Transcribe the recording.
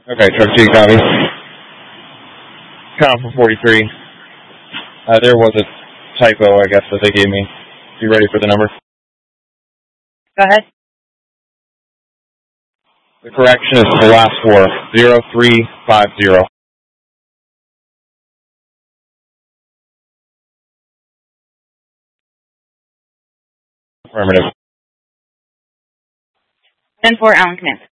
Okay, truck G, copy. Count for 43. There was a typo, I guess, that they gave me. You ready for the number? Go ahead. The correction is the last four, 0350. Affirmative. 10-4, Allen Command.